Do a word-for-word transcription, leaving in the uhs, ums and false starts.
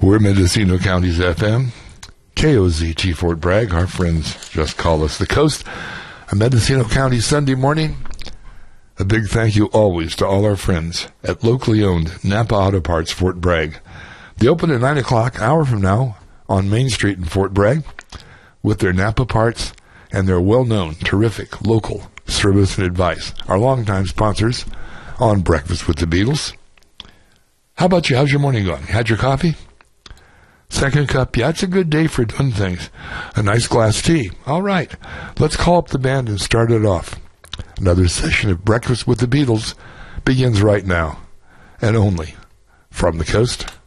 We're Mendocino County's F M, K O Z T Fort Bragg. Our friends just call us the Coast. A Mendocino County Sunday morning. A big thank you always to all our friends at locally owned Napa Auto Parts Fort Bragg. They open at nine o'clock, hour from now, on Main Street in Fort Bragg with their Napa parts and their well-known, terrific, local service and advice. Our longtime sponsors on Breakfast with the Beatles. How about you? How's your morning going? Had your coffee? Second cup? Yeah, it's a good day for doing things. A nice glass tea. All right. Let's call up the band and start it off. Another session of Breakfast with the Beatles begins right now. And only from the Coast.